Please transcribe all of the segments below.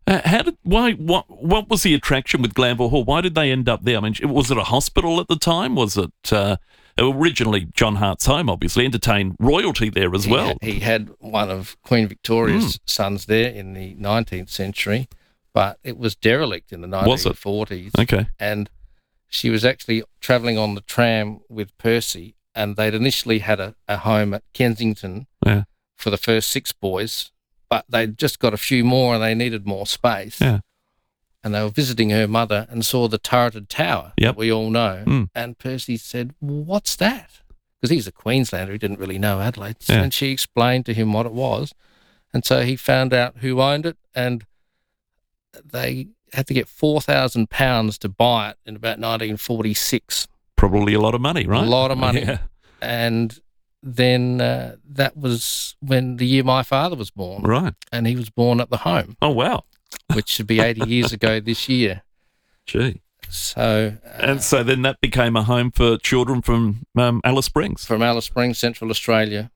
What was the attraction with Glanville Hall? Why did they end up there? I mean, was it a hospital at the time? Was it originally John Hart's home, obviously, entertained royalty there as well? He had one of Queen Victoria's sons there in the 19th century, but it was derelict in the 1940s. Okay. And she was actually travelling on the tram with Percy, and they'd initially had a home at Kensington for the first 6 boys, but they'd just got a few more and they needed more space. Yeah. And they were visiting her mother and saw the turreted tower that we all know. And Percy said, well, what's that? Because he's a Queenslander, he didn't really know Adelaide. Yeah. And she explained to him what it was. And so he found out who owned it, and they had to get £4,000 to buy it in about 1946. Probably a lot of money, right? A lot of money. Yeah. And then that was when the year my father was born. Right. And he was born at the home. Oh, wow. Which should be 80 years ago this year. Gee. So... and so then that became a home for children from Alice Springs. From Alice Springs, Central Australia.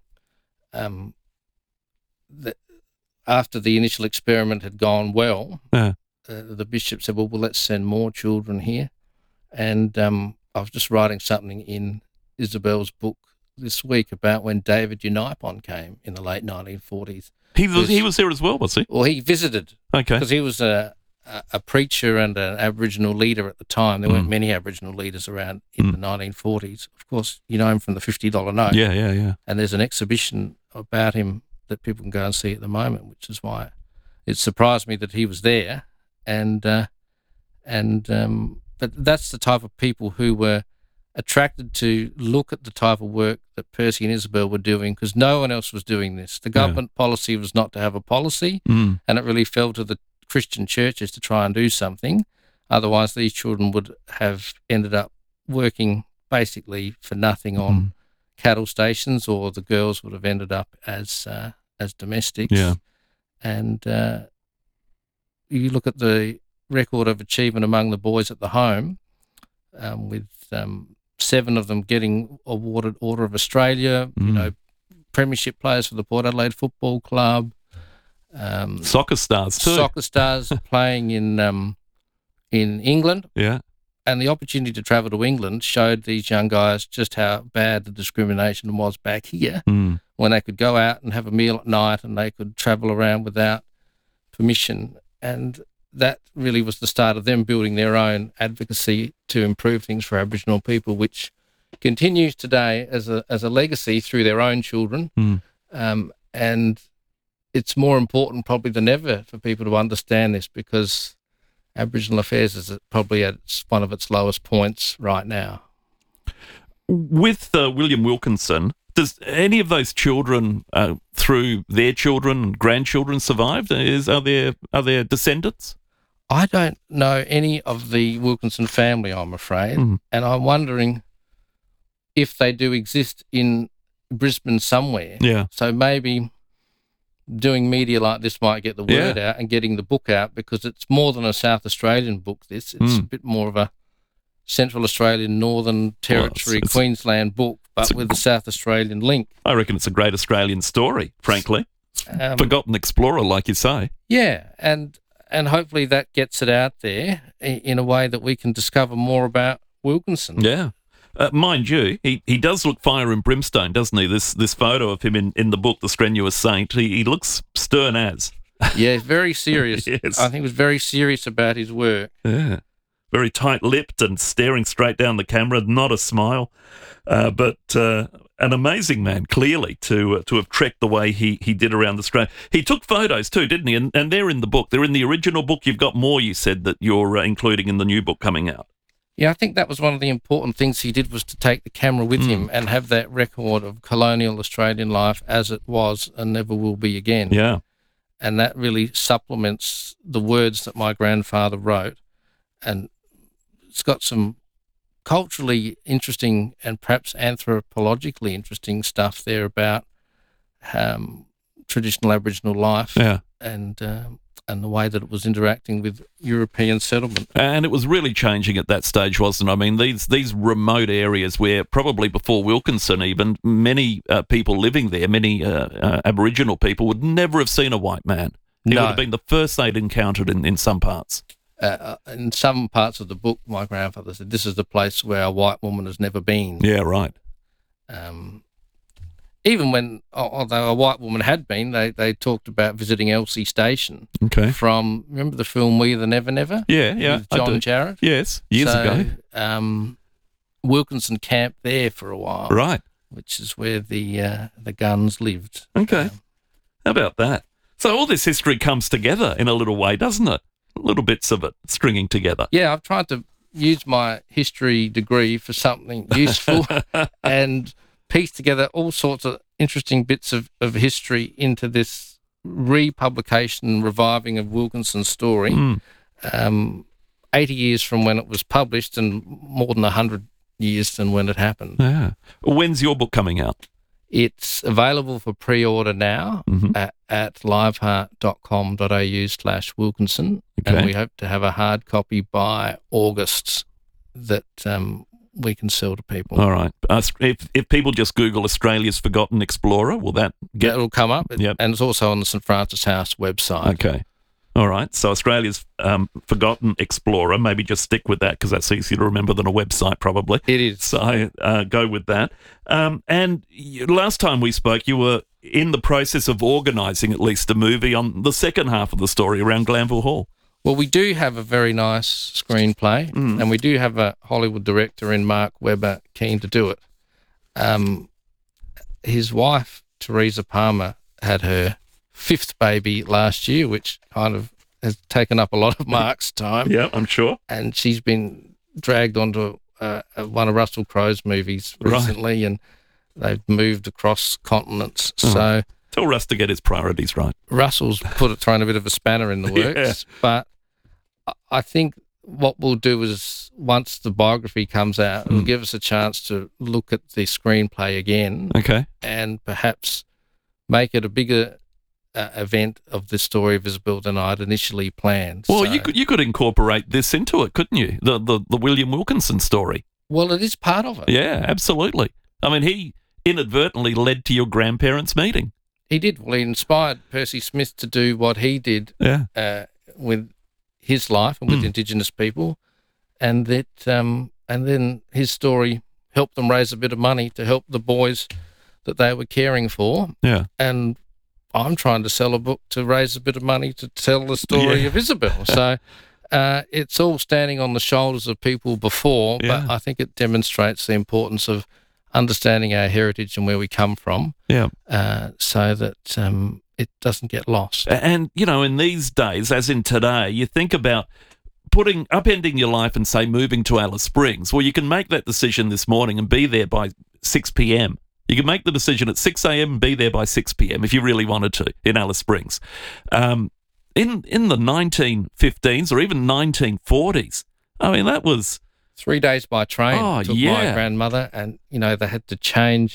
After the initial experiment had gone well, the bishop said, well, let's send more children here. And I was just writing something in Isabel's book this week about when David Uniapon came in the late 1940s. He was there as well, was he? Well, he visited. Okay. Because he was a preacher and an Aboriginal leader at the time. There weren't many Aboriginal leaders around in the 1940s. Of course, you know him from the $50 note. Yeah. And there's an exhibition about him that people can go and see at the moment, which is why it surprised me that he was there. But that's the type of people who were attracted to look at the type of work that Percy and Isabel were doing, because no one else was doing this. The government policy was not to have a policy, and it really fell to the Christian churches to try and do something. Otherwise, these children would have ended up working basically for nothing on cattle stations, or the girls would have ended up as domestics. Yeah. And you look at the record of achievement among the boys at the home, with 7 of them getting awarded Order of Australia, premiership players for the Port Adelaide Football Club. Soccer stars too. Soccer stars playing in England. Yeah. And the opportunity to travel to England showed these young guys just how bad the discrimination was back here, when they could go out and have a meal at night and they could travel around without permission. And that really was the start of them building their own advocacy to improve things for Aboriginal people, which continues today as a legacy through their own children. And it's more important probably than ever for people to understand this, because Aboriginal affairs is probably at one of its lowest points right now. With William Wilkinson, does any of those children, through their children and grandchildren, survived? Are there descendants? I don't know any of the Wilkinson family, I'm afraid, and I'm wondering if they do exist in Brisbane somewhere. Yeah. So maybe doing media like this might get the word out and getting the book out, because it's more than a South Australian book, this. It's a bit more of a Central Australian, Northern Territory, Queensland book, but with a South Australian link. I reckon it's a great Australian story, frankly. Forgotten explorer, like you say. Yeah, and hopefully that gets it out there in a way that we can discover more about Wilkinson. Yeah. Mind you, he does look fire and brimstone, doesn't he? This photo of him in the book, The Strenuous Saint, he looks stern as. Yeah, very serious. Yes. I think he was very serious about his work. Yeah. Very tight-lipped and staring straight down the camera, not a smile. But an amazing man, clearly, to have trekked the way he did around Australia. He took photos too, didn't he? And they're in the book. They're in the original book. You've got more, you said, that you're including in the new book coming out. Yeah, I think that was one of the important things he did, was to take the camera with him and have that record of colonial Australian life as it was and never will be again. Yeah. And that really supplements the words that my grandfather wrote. And it's got some culturally interesting and perhaps anthropologically interesting stuff there about traditional Aboriginal life. Yeah. And the way that it was interacting with European settlement. And it was really changing at that stage, wasn't it? I mean, these remote areas where probably before Wilkinson even, many people living there, many Aboriginal people would never have seen a white man He No. would have been the first they'd encountered in some parts. In some parts of the book, my grandfather said, this is the place where a white woman has never been. Yeah, right. Even when, although a white woman had been, they talked about visiting Elsie Station Okay. from, remember the film We the Never Never? Yeah, yeah, With I John do. Jarrett? Yes, years ago. Wilkinson camped there for a while, Right. which is where the Guns lived. Okay. How about that? So all this history comes together in a little way, doesn't it? Little bits of it stringing together. Yeah, I've tried to use my history degree for something useful and piece together all sorts of interesting bits of history into this republication and reviving of Wilkinson's story. 80 years from when it was published and more than 100 years than when it happened. Yeah. When's your book coming out? It's available for pre-order now at liveheart.com.au/Wilkinson. Okay. And we hope to have a hard copy by August that we can sell to people. All right. If people just Google Australia's Forgotten Explorer, will that get... It'll come up. Yep. And it's also on the St Francis House website. Okay. All right. So Australia's Forgotten Explorer, maybe just stick with that because that's easier to remember than a website probably. It is. So go with that. Last time we spoke, you were in the process of organising at least a movie on the second half of the story around Glanville Hall. Well, we do have a very nice screenplay and we do have a Hollywood director in Mark Webber keen to do it. His wife, Teresa Palmer, had her 5th baby last year, which kind of has taken up a lot of Mark's time. Yeah, I'm sure. And she's been dragged onto one of Russell Crowe's movies recently, and they've moved across continents. So tell Russ to get his priorities right. Russell's thrown a bit of a spanner in the works, but I think what we'll do is once the biography comes out, it'll give us a chance to look at the screenplay again, Okay. and perhaps make it a bigger event of the story of Isabel than I'd initially planned. Well, So- you could incorporate this into it, couldn't you? The William Wilkinson story. Well, it is part of it. Yeah, absolutely. I mean, he inadvertently led to your grandparents' meeting. He did. Well, he inspired Percy Smith to do what he did Yeah. with his life and with Indigenous people, and that and then his story helped them raise a bit of money to help the boys that they were caring for. Yeah. And I'm trying to sell a book to raise a bit of money to tell the story of Isabel. So it's all standing on the shoulders of people before, but I think it demonstrates the importance of understanding our heritage and where we come from, so that it doesn't get lost. And, you know, in these days, as in today, you think about upending your life and, say, moving to Alice Springs. Well, you can make that decision this morning and be there by 6 p.m. You can make the decision at 6 a.m. and be there by 6 p.m. if you really wanted to in Alice Springs. In the 1915s or even 1940s, I mean, that was... 3 days by train took my grandmother, and, you know, they had to change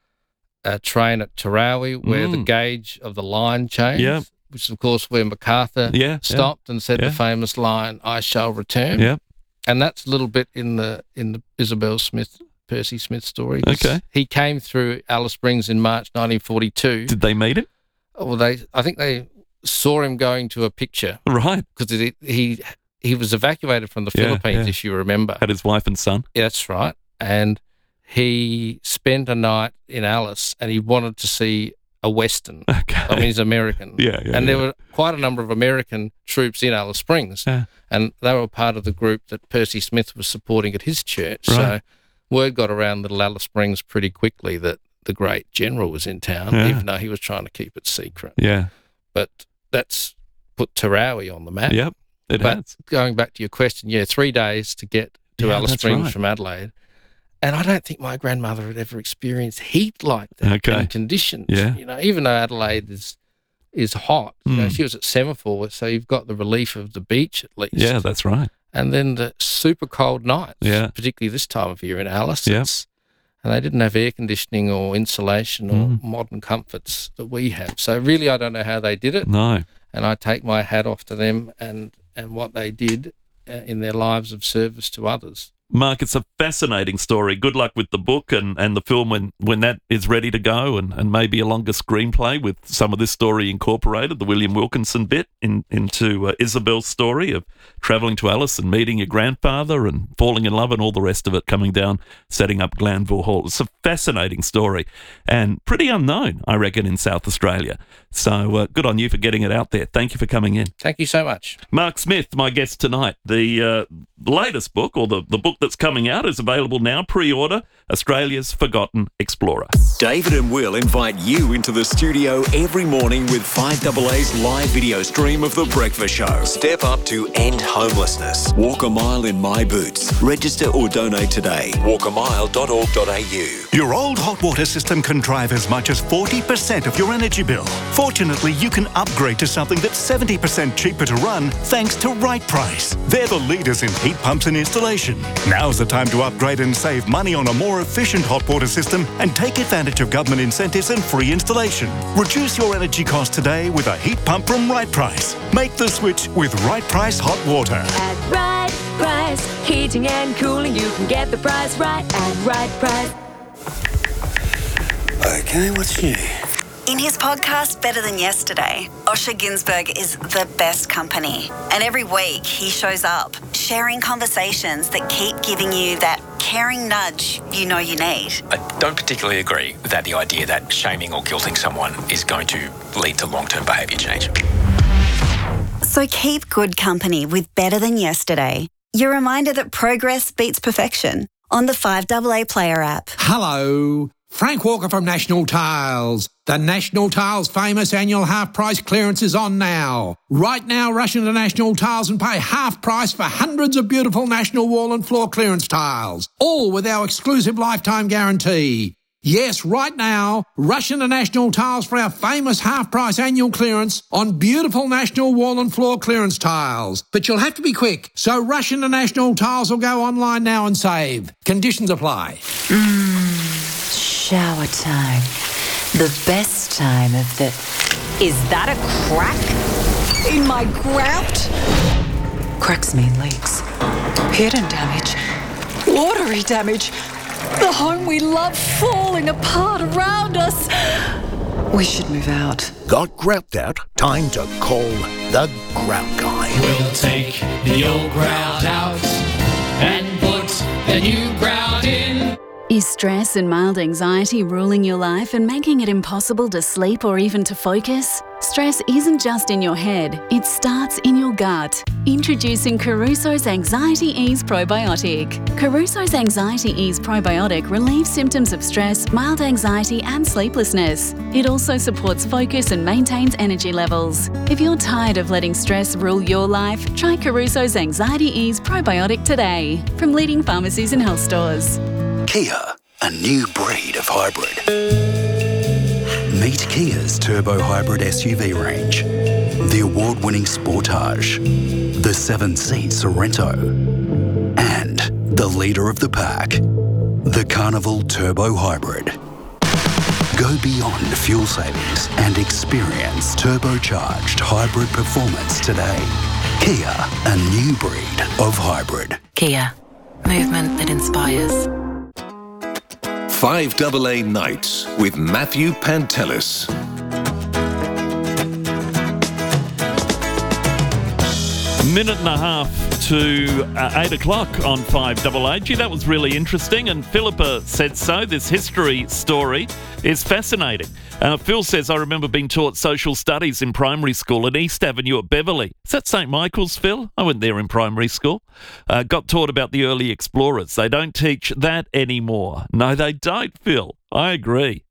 a train at Tarawi where the gauge of the line changed, which is, of course, where MacArthur stopped and said the famous line, "I shall return." Yeah. And that's a little bit in the Isabel Smith, Percy Smith story. Okay. He came through Alice Springs in March 1942. Did they meet him? Well, I think they saw him going to a picture. Right. Because he was evacuated from the Philippines, if you remember. Had his wife and son. Yeah, that's right. And he spent a night in Alice and he wanted to see a Western. Okay. I mean, he's American. And there were quite a number of American troops in Alice Springs. Yeah. And they were part of the group that Percy Smith was supporting at his church. Right. So word got around little Alice Springs pretty quickly that the great general was in town, even though he was trying to keep it secret. Yeah. But that's put Tarawi on the map. Yep, it has. Going back to your question, 3 days to get to Alice Springs from Adelaide. And I don't think my grandmother had ever experienced heat like that in conditions. Yeah. You know, even though Adelaide is hot, you know, she was at Semaphore, so you've got the relief of the beach at least. Yeah, that's right. And then the super cold nights, particularly this time of year in Alice. And they didn't have air conditioning or insulation or modern comforts that we have. So really, I don't know how they did it. No. And I take my hat off to them and what they did in their lives of service to others. Mark, it's a fascinating story. Good luck with the book and the film when that is ready to go, and maybe a longer screenplay with some of this story incorporated, the William Wilkinson bit into Isabel's story of travelling to Alice and meeting your grandfather and falling in love and all the rest of it, coming down, setting up Glanville Hall. It's a fascinating story and pretty unknown, I reckon, in South Australia. So good on you for getting it out there. Thank you for coming in. Thank you so much. Mark Smith, my guest tonight. The latest book, or the book that's coming out, is available now. Pre-order, Australia's Forgotten Explorer. David and Will invite you into the studio every morning with 5AA's live video stream of The Breakfast Show. Step up to end homelessness. Walk a mile in my boots. Register or donate today. walkamile.org.au. Your old hot water system can drive as much as 40% of your energy bill. Fortunately, you can upgrade to something that's 70% cheaper to run thanks to Right Price. They're the leaders in heat pumps and installation. Now's the time to upgrade and save money on a more efficient hot water system and take advantage of government incentives and free installation. Reduce your energy costs today with a heat pump from Right Price. Make the switch with Right Price Hot Water. At Right Price, heating and cooling, you can get the price right at Right Price. Okay, what's new? In his podcast, Better Than Yesterday, Osher Günsberg is the best company. And every week he shows up, sharing conversations that keep giving you that caring nudge you know you need. I don't particularly agree with the idea that shaming or guilting someone is going to lead to long-term behaviour change. So keep good company with Better Than Yesterday. Your reminder that progress beats perfection on the 5AA Player app. Hello, Frank Walker from National Tiles. The National Tiles famous annual half-price clearance is on now. Right now, rush into National Tiles and pay half price for hundreds of beautiful National wall and floor clearance tiles, all with our exclusive lifetime guarantee. Yes, right now, rush into National Tiles for our famous half-price annual clearance on beautiful National wall and floor clearance tiles. But you'll have to be quick, so rush into National Tiles or go online now and save. Conditions apply. Shower time. The best time of the... Is that a crack in my grout? Cracks mean leaks. Hidden damage. Watery damage. The home we love falling apart around us. We should move out. Got grout out? Time to call the Grout Guy. We'll take the old grout out and put the new grout in. Is stress and mild anxiety ruling your life and making it impossible to sleep or even to focus? Stress isn't just in your head, it starts in your gut. Introducing Caruso's Anxiety Ease Probiotic. Caruso's Anxiety Ease Probiotic relieves symptoms of stress, mild anxiety and sleeplessness. It also supports focus and maintains energy levels. If you're tired of letting stress rule your life, try Caruso's Anxiety Ease Probiotic today from leading pharmacies and health stores. Kia, a new breed of hybrid. Meet Kia's turbo hybrid SUV range. The award-winning Sportage, the 7-seat Sorento, and the leader of the pack, the Carnival Turbo Hybrid. Go beyond fuel savings and experience turbocharged hybrid performance today. Kia, a new breed of hybrid. Kia, movement that inspires. 5AA Nights with Matthew Pantelis. Minute and a half to 8 o'clock on 5AA. Gee, that was really interesting, and Philippa said so. This history story is fascinating. Phil says, I remember being taught social studies in primary school at East Avenue at Beverley. Is that St Michael's, Phil? I went there in primary school. Got taught about the early explorers. They don't teach that anymore. No, they don't, Phil. I agree.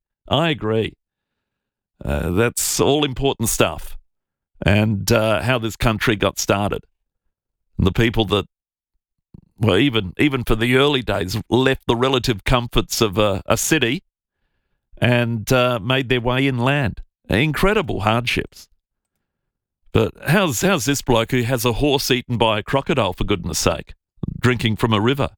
That's all important stuff. And how this country got started. And the people that, well, even for the early days, left the relative comforts of a city and made their way inland. Incredible hardships. But how's this bloke who has a horse eaten by a crocodile, for goodness sake, drinking from a river?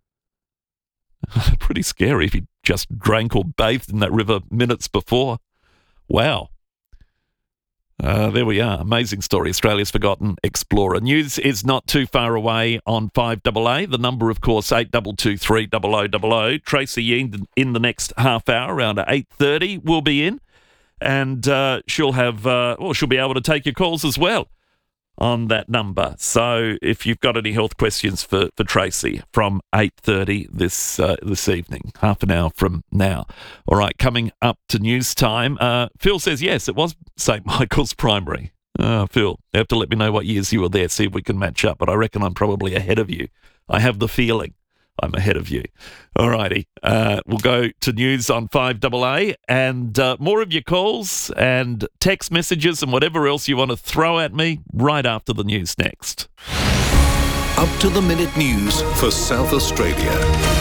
Pretty scary if he just drank or bathed in that river minutes before. Wow. There we are. Amazing story. Australia's forgotten explorer. News is not too far away on 5AA. The number, of course, 8223 0000. Tracy in the next half hour, around 8:30, will be in. And she'll be able to take your calls as well on that number. So if you've got any health questions for Tracy from 8:30 this evening, half an hour from now. All right, coming up to news time. Phil says, yes, it was St. Michael's Primary. Phil, you have to let me know what years you were there, see if we can match up. But I reckon I'm probably ahead of you. I have the feeling I'm ahead of you. All righty. We'll go to news on 5AA and more of your calls and text messages and whatever else you want to throw at me right after the news next. Up to the minute news for South Australia.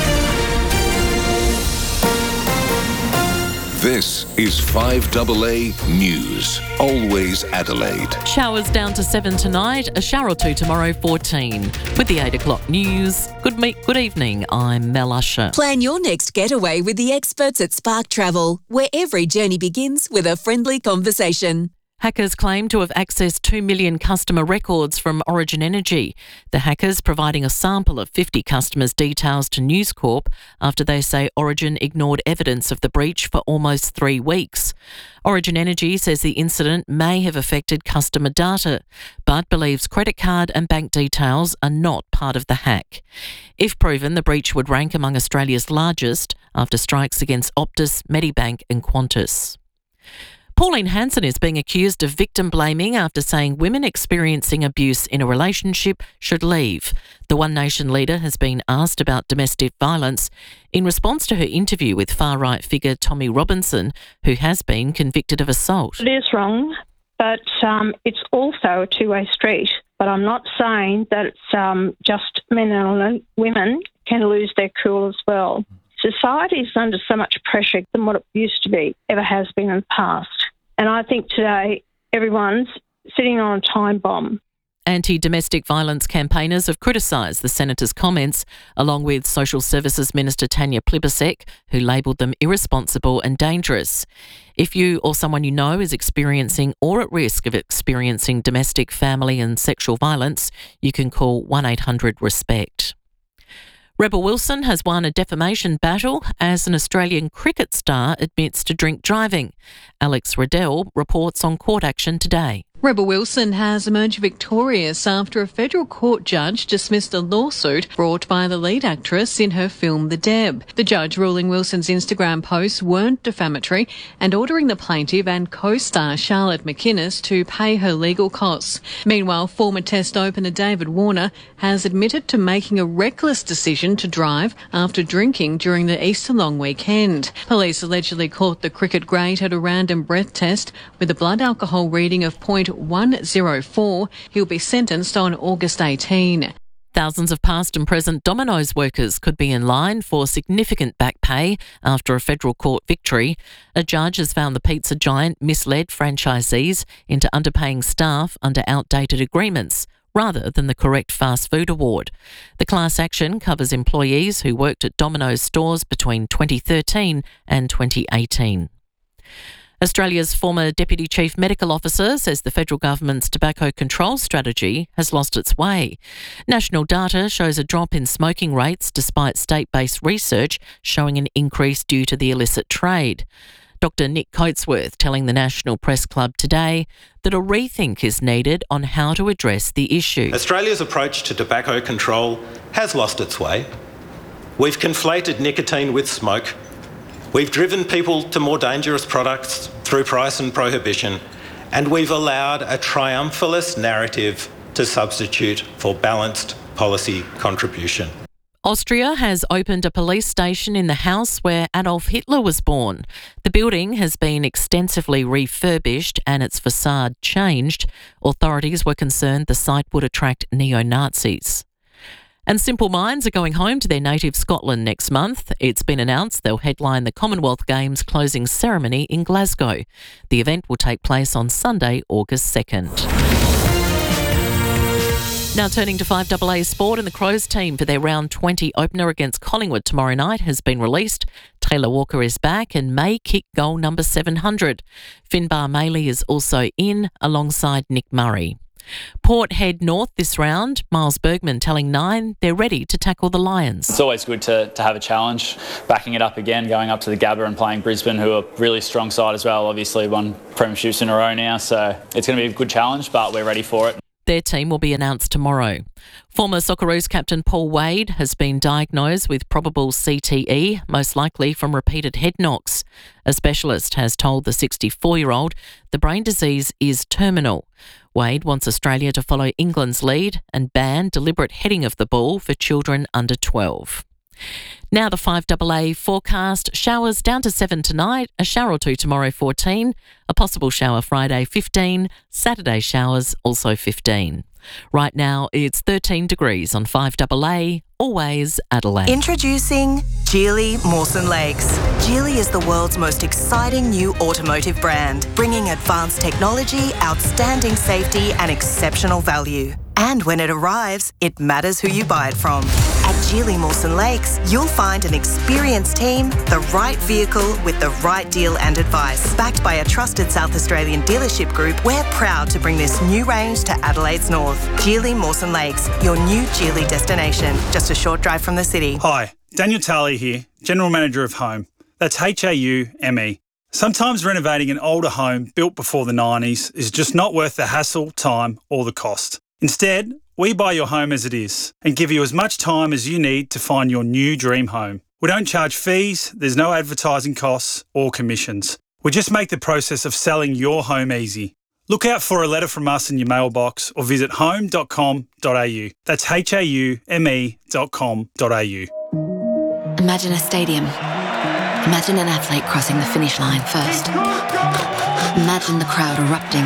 This is 5AA News. Always Adelaide. Showers down to 7 tonight, a shower or two tomorrow, 14. With the 8 o'clock news, good evening, I'm Mel Usher. Plan your next getaway with the experts at Spark Travel, where every journey begins with a friendly conversation. Hackers claim to have accessed 2 million customer records from Origin Energy. The hackers providing a sample of 50 customers' details to News Corp after they say Origin ignored evidence of the breach for almost 3 weeks. Origin Energy says the incident may have affected customer data, but believes credit card and bank details are not part of the hack. If proven, the breach would rank among Australia's largest after strikes against Optus, Medibank and Qantas. Pauline Hanson is being accused of victim blaming after saying women experiencing abuse in a relationship should leave. The One Nation leader has been asked about domestic violence in response to her interview with far-right figure Tommy Robinson, who has been convicted of assault. It is wrong, but it's also a two-way street. But I'm not saying that it's just men and women can lose their cool as well. Society is under so much pressure than what it used to be, ever has been in the past. And I think today everyone's sitting on a time bomb. Anti-domestic violence campaigners have criticised the Senator's comments, along with Social Services Minister Tanya Plibersek, who labelled them irresponsible and dangerous. If you or someone you know is experiencing or at risk of experiencing domestic, family and sexual violence, you can call 1-800-RESPECT. Rebel Wilson has won a defamation battle as an Australian cricket star admits to drink driving. Alex Riddell reports on court action today. Rebel Wilson has emerged victorious after a federal court judge dismissed a lawsuit brought by the lead actress in her film The Deb. The judge ruling Wilson's Instagram posts weren't defamatory and ordering the plaintiff and co-star Charlotte McInnes to pay her legal costs. Meanwhile, former Test opener David Warner has admitted to making a reckless decision to drive after drinking during the Easter long weekend. Police allegedly caught the cricket great at a random breath test with a blood alcohol reading of 0.104. He'll be sentenced on August 18. Thousands of past and present Domino's workers could be in line for significant back pay after a federal court victory. A judge has found the pizza giant misled franchisees into underpaying staff under outdated agreements, rather than the correct fast food award. The class action covers employees who worked at Domino's stores between 2013 and 2018. Australia's former Deputy Chief Medical Officer says the federal government's tobacco control strategy has lost its way. National data shows a drop in smoking rates despite state-based research showing an increase due to the illicit trade. Dr Nick Coatsworth telling the National Press Club today that a rethink is needed on how to address the issue. Australia's approach to tobacco control has lost its way. We've conflated nicotine with smoke. We've driven people to more dangerous products through price and prohibition, and we've allowed a triumphalist narrative to substitute for balanced policy contribution. Austria has opened a police station in the house where Adolf Hitler was born. The building has been extensively refurbished and its facade changed. Authorities were concerned the site would attract neo-Nazis. And Simple Minds are going home to their native Scotland next month. It's been announced they'll headline the Commonwealth Games closing ceremony in Glasgow. The event will take place on Sunday, August 2nd. Now turning to 5AA Sport, and the Crows team for their round 20 opener against Collingwood tomorrow night has been released. Taylor Walker is back and may kick goal number 700. Finbar Maley is also in alongside Nick Murray. Port head north this round. Miles Bergman telling Nine they're ready to tackle the Lions. It's always good to have a challenge, backing it up again, going up to the Gabba and playing Brisbane, who are a really strong side as well. Obviously won premierships in a row now, so it's going to be a good challenge, but we're ready for it. Their team will be announced tomorrow. Former Socceroos captain Paul Wade has been diagnosed with probable CTE, most likely from repeated head knocks. A specialist has told the 64-year-old the brain disease is terminal. Wade wants Australia to follow England's lead and ban deliberate heading of the ball for children under 12. Now the 5AA forecast. Showers down to 7 tonight, a shower or two tomorrow 14, a possible shower Friday 15, Saturday showers also 15. Right now it's 13 degrees on 5AA, always Adelaide. Introducing Geely Mawson Lakes. Geely is the world's most exciting new automotive brand, bringing advanced technology, outstanding safety and exceptional value. And when it arrives, it matters who you buy it from. At Geely Mawson Lakes, you'll find an experienced team, the right vehicle with the right deal and advice. Backed by a trusted South Australian dealership group, we're proud to bring this new range to Adelaide's north. Geely Mawson Lakes, your new Geely destination, just a short drive from the city. Hi, Daniel Talley here, General Manager of Home. That's HAUME. Sometimes renovating an older home built before the 90s is just not worth the hassle, time or the cost. Instead, we buy your home as it is and give you as much time as you need to find your new dream home. We don't charge fees, there's no advertising costs or commissions. We just make the process of selling your home easy. Look out for a letter from us in your mailbox or visit home.com.au. That's HAUME.com.au. Imagine a stadium. Imagine an athlete crossing the finish line first. Imagine the crowd erupting.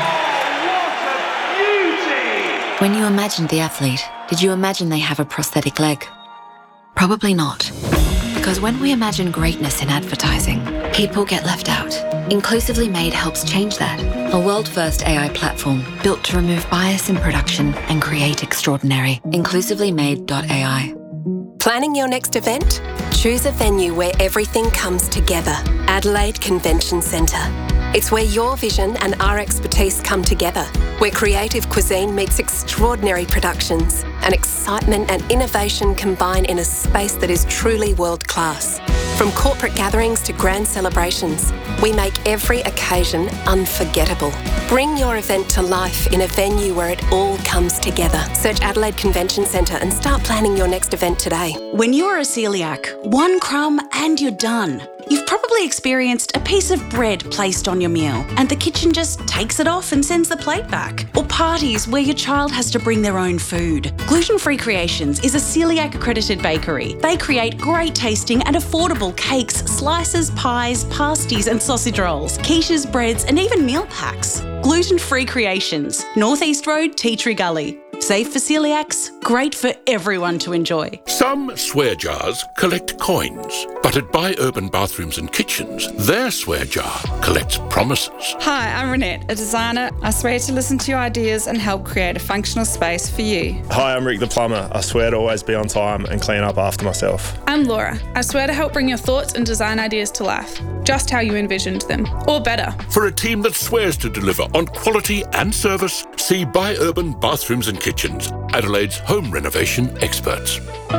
When you imagined the athlete, did you imagine they have a prosthetic leg? Probably not. Because when we imagine greatness in advertising, people get left out. Inclusively Made helps change that. A world-first AI platform built to remove bias in production and create extraordinary. InclusivelyMade.ai. Planning your next event? Choose a venue where everything comes together. Adelaide Convention Centre. It's where your vision and our expertise come together, where creative cuisine meets extraordinary productions and excitement and innovation combine in a space that is truly world-class. From corporate gatherings to grand celebrations, we make every occasion unforgettable. Bring your event to life in a venue where it all comes together. Search Adelaide Convention Centre and start planning your next event today. When you're a celiac, one crumb and you're done. You've probably experienced a piece of bread placed on your meal and the kitchen just takes it off and sends the plate back. Or parties where your child has to bring their own food. Gluten Free Creations is a celiac accredited bakery. They create great tasting and affordable cakes, slices, pies, pasties and sausage rolls, quiches, breads and even meal packs. Gluten Free Creations, North East Road, Tea Tree Gully. Safe for celiacs, great for everyone to enjoy. Some swear jars collect coins, but at Buy Urban Bathrooms and Kitchens, their swear jar collects promises. Hi, I'm Renette, a designer. I swear to listen to your ideas and help create a functional space for you. Hi, I'm Rick the plumber. I swear to always be on time and clean up after myself. I'm Laura. I swear to help bring your thoughts and design ideas to life, just how you envisioned them, or better. For a team that swears to deliver on quality and service, see Buy Urban Bathrooms and Kitchens, Adelaide's home renovation experts.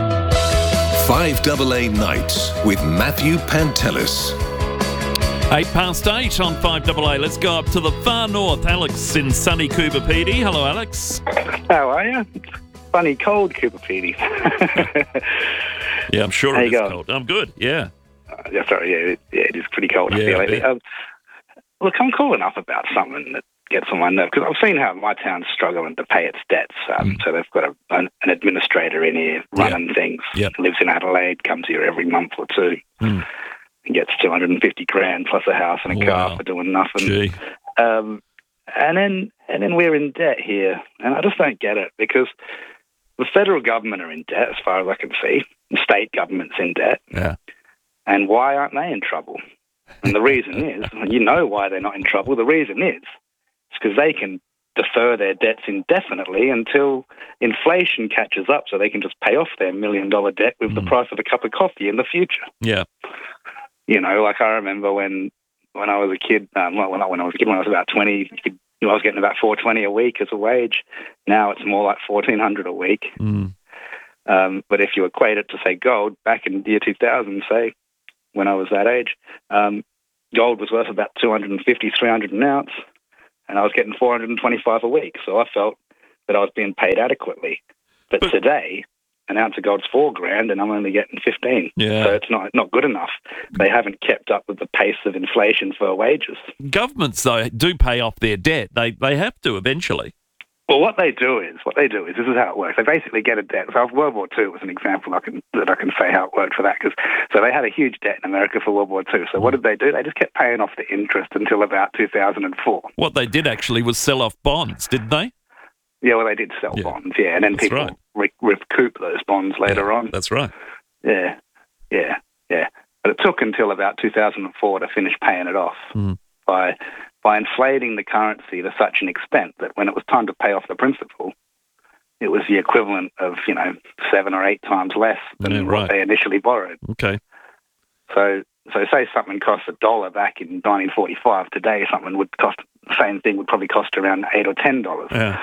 5AA Nights with Matthew Pantelis. 8:08 on 5AA. Let's go up to the far north. Alex in sunny Coober Pedy. Hello, Alex. How are you? Funny cold Coober Pedy. Yeah, I'm sure it is cold. I'm good, yeah. Yeah, sorry, it is pretty cold. Yeah, lately. Look, I'm calling up about something that gets on my nerve, because I've seen how my town's struggling to pay its debts. So they've got an administrator in here running things. Yep. Lives in Adelaide, comes here every month or two, and gets $250,000 plus a house and a car for doing nothing. Gee. And then we're in debt here, and I just don't get it, because the federal government are in debt, as far as I can see. The state government's in debt. Yeah. And why aren't they in trouble? And the reason is, you know why they're not in trouble. The reason is, it's because they can defer their debts indefinitely until inflation catches up, so they can just pay off their $1 million debt with the price of a cup of coffee in the future. Yeah. You know, like I remember when I was a kid, when I was about 20, I was getting about $4.20 a week as a wage. Now it's more like $1,400 a week. But if you equate it to, say, gold, back in the year 2000, say, when I was that age, gold was worth about $250, $300 an ounce, and I was getting $425 a week. So I felt that I was being paid adequately. But today, an ounce of gold's $4,000, and I'm only getting 15. Yeah. So it's not good enough. They haven't kept up with the pace of inflation for wages. Governments, though, do pay off their debt. They have to eventually. Well, what they do is this is how it works. They basically get a debt. So World War II was an example that I can say how it worked for that. So they had a huge debt in America for World War II. So what did they do? They just kept paying off the interest until about 2004. What they did actually was sell off bonds, didn't they? Yeah, well, they did sell bonds, and then people recoup those bonds later on. That's right. Yeah. But it took until about 2004 to finish paying it off by inflating the currency to such an extent that when it was time to pay off the principal, it was the equivalent of 7 or 8 times less than what they initially borrowed. Okay. So say something cost $1 back in 1945. Today, something would cost the same thing would probably cost around $8 or $10. Yeah.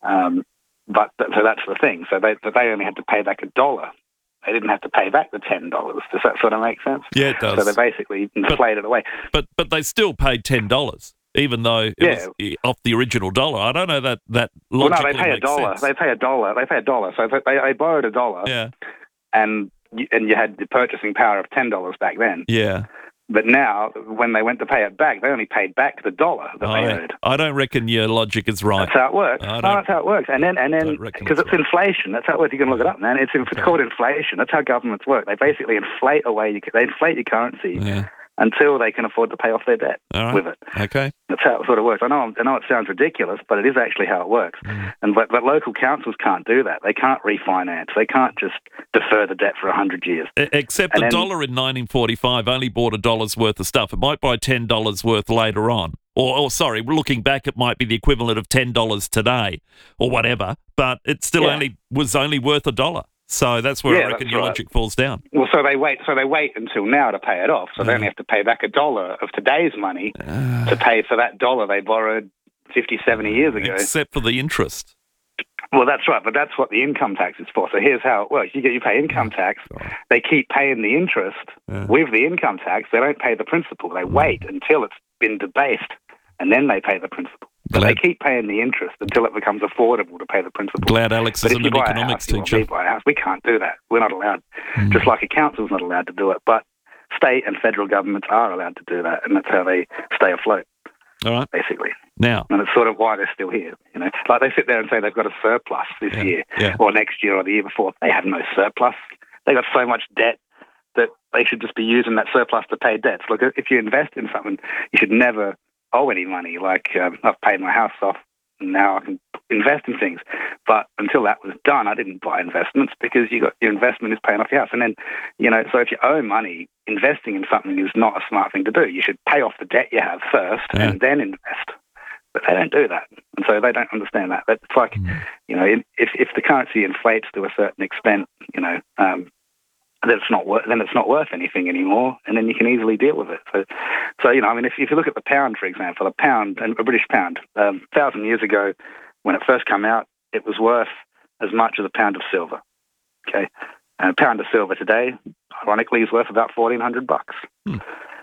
So that's the thing. So they only had to pay back $1. They didn't have to pay back the $10. Does that sort of make sense? Yeah, it does. So they basically inflated it away. But they still paid $10, even though it was off the original dollar. I don't know that logically well, no, they pay makes $1. sense. They pay $1. They pay $1. So they borrowed $1. Yeah. And you had the purchasing power of $10 back then. Yeah. But now, when they went to pay it back, they only paid back the $1 that they owed. I don't reckon your logic is right. That's how it works. That's how it works. And then because it's inflation, that's how it works. You can look it up, man. It's called inflation. That's how governments work. They basically inflate your currency until they can afford to pay off their debt with it. Okay. That's how it sort of works. I know it sounds ridiculous, but it is actually how it works. But local councils can't do that. They can't refinance. They can't just defer the debt for 100 years. Except the dollar in 1945 only bought $1 worth of stuff. It might buy $10 worth later on. Or sorry, looking back, it might be the equivalent of $10 today or whatever, but it still was only worth $1. So that's where I reckon your logic falls down. Well, so they wait until now to pay it off. So they only have to pay back $1 of today's money to pay for that $1 they borrowed 50, 70 years ago. Except for the interest. Well, that's right, but that's what the income tax is for. So here's how it works. You pay income tax. They keep paying the interest with the income tax. They don't pay the principal. They wait until it's been debased, and then they pay the principal. But they keep paying the interest until it becomes affordable to pay the principal. Glad Alex isn't an economics teacher. Buy a house, we can't do that. We're not allowed. Just like a council's not allowed to do it. But state and federal governments are allowed to do that, and that's how they stay afloat. All right. Basically. Now. And it's sort of why they're still here. Like they sit there and say they've got a surplus this year or next year or the year before. They have no surplus. They got so much debt that they should just be using that surplus to pay debts. Look, if you invest in something, you should never owe any money. Like I've paid my house off and now I can invest in things. But until that was done, I didn't buy investments because your investment is paying off your house. And then, so if you owe money, investing in something is not a smart thing to do. You should pay off the debt you have first and then invest. But they don't do that. And so they don't understand that. It's like, if the currency inflates to a certain extent, then it's not worth anything anymore, and then you can easily deal with it. So if you look at the pound, for example, a British pound, 1,000 years ago, when it first came out, it was worth as much as a pound of silver. Okay, and a pound of silver today, ironically, is worth about $1,400.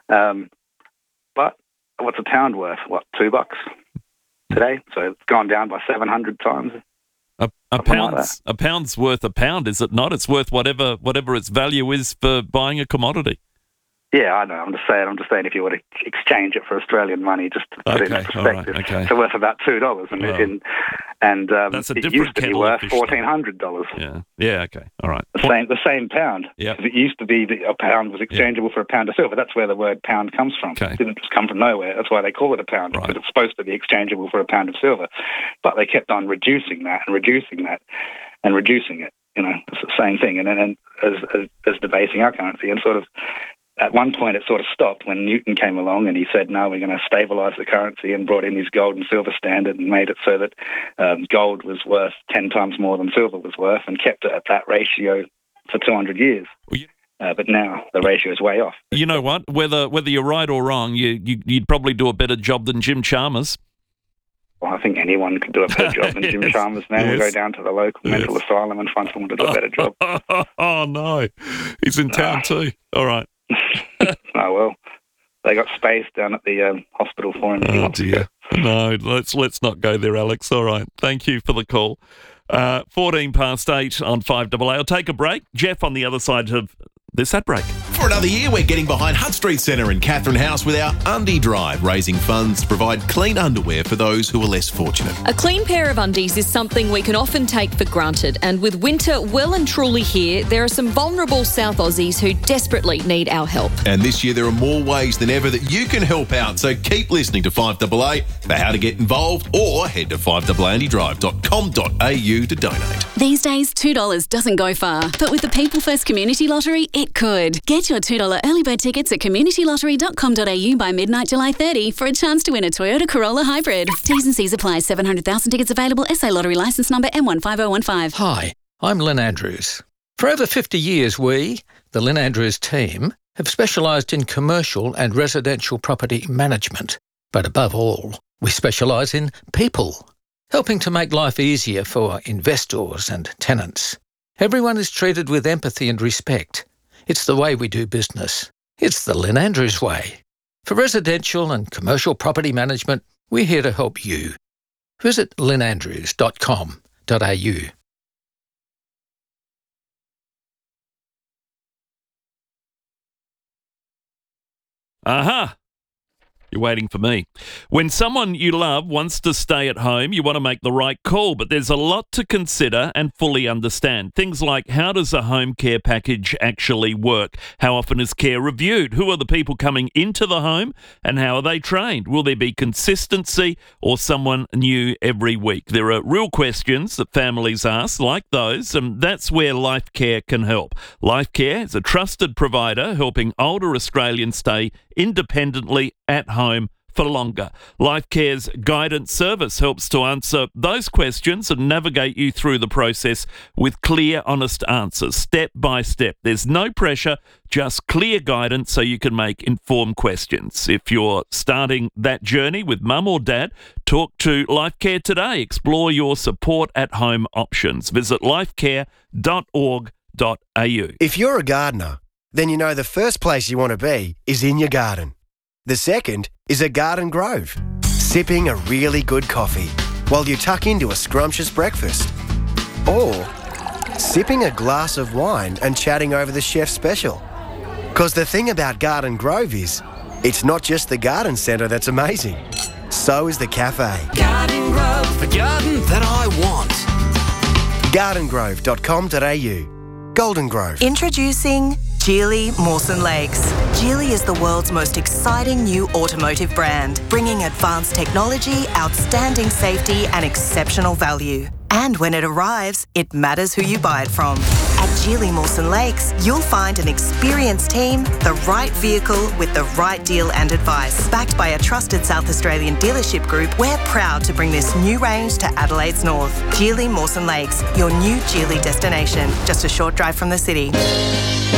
But what's a pound worth? What, $2 today? So it's gone down by 700 times. A pound's worth a pound, is it not? It's worth whatever its value is for buying a commodity. Yeah, I know. I'm just saying, if you were to exchange it for Australian money, just to put it in perspective, it's worth about $2, and that's a it used to be worth $1,400. Yeah. Okay. All right. The same pound. Yeah. It used to be that a pound was exchangeable for a pound of silver. That's where the word pound comes from. Okay. It didn't just come from nowhere. That's why they call it a pound, because it's supposed to be exchangeable for a pound of silver. But they kept on reducing that and reducing that and reducing it. It's the same thing, and then as debasing our currency and sort of. at one point it sort of stopped when Newton came along and he said, no, we're going to stabilise the currency, and brought in his gold and silver standard and made it so that gold was worth 10 times more than silver was worth, and kept it at that ratio for 200 years. But now the ratio is way off. You know what? Whether you're right or wrong, you'd probably do a better job than Jim Chalmers. Well, I think anyone could do a better job than Jim Chalmers now. We'll go down to the local mental asylum and find someone to do a better job. Oh, no. He's in town too. All right. Oh, well. They got space down at the hospital for him. Oh, dear. No, let's not go there, Alex. All right. Thank you for the call. 14 past 8 on 5AA. I'll take a break. Jeff on the other side of this ad break. For another year, we're getting behind Hutt Street Centre in Catherine House with our Undie Drive, raising funds to provide clean underwear for those who are less fortunate. A clean pair of undies is something we can often take for granted, and with winter well and truly here, there are some vulnerable South Aussies who desperately need our help. And this year there are more ways than ever that you can help out, so keep listening to 5AA for how to get involved, or head to 5AAndydrive.com.au to donate. These days, $2 doesn't go far, but with the People First Community Lottery, it could. Get your $2 early bird tickets at communitylottery.com.au by midnight July 30 for a chance to win a Toyota Corolla Hybrid. T's and C's apply. 700,000 tickets available. SA Lottery licence number M15015. Hi, I'm Lynn Andrews. For over 50 years, we, the Lynn Andrews team, have specialised in commercial and residential property management. But above all, we specialise in people, helping to make life easier for investors and tenants. Everyone is treated with empathy and respect. It's the way we do business. It's the Lynn Andrews way. For residential and commercial property management, we're here to help you. Visit lynnandrews.com.au. Aha! You're waiting for me. When someone you love wants to stay at home, you want to make the right call, but there's a lot to consider and fully understand. Things like, how does a home care package actually work? How often is care reviewed? Who are the people coming into the home, and how are they trained? Will there be consistency or someone new every week? There are real questions that families ask like those, and that's where Life Care can help. Life Care is a trusted provider helping older Australians stay independently at home for longer. Life Care's guidance service helps to answer those questions and navigate you through the process with clear, honest answers, step by step. There's no pressure, just clear guidance so you can make informed questions. If you're starting that journey with mum or dad, talk to Life Care today. Explore your support at home options. Visit lifecare.org.au. If you're a gardener, then you know the first place you want to be is in your garden. The second is a garden grove, sipping a really good coffee while you tuck into a scrumptious breakfast. Or sipping a glass of wine and chatting over the chef's special. Because the thing about Garden Grove is, it's not just the garden centre that's amazing. So is the cafe. Garden Grove, the garden that I want. gardengrove.com.au. Golden Grove. Introducing Geely Mawson Lakes. Geely is the world's most exciting new automotive brand, bringing advanced technology, outstanding safety and exceptional value. And when it arrives, it matters who you buy it from. At Geely Mawson Lakes, you'll find an experienced team, the right vehicle with the right deal and advice. Backed by a trusted South Australian dealership group, we're proud to bring this new range to Adelaide's north. Geely Mawson Lakes, your new Geely destination, just a short drive from the city.